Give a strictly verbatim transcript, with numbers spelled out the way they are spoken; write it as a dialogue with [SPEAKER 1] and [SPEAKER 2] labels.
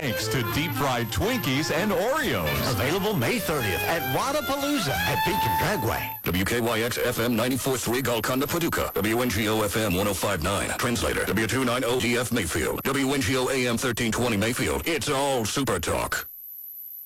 [SPEAKER 1] thanks to deep-fried Twinkies and Oreos.
[SPEAKER 2] Available May thirtieth at Wadapalooza at Beacon Dragway.
[SPEAKER 3] W K Y X F M ninety-four point three Golconda, Paducah. W N G O F M one oh five point nine. Translator W two ninety D F Mayfield. W N G O A M thirteen twenty Mayfield. It's all Super Talk.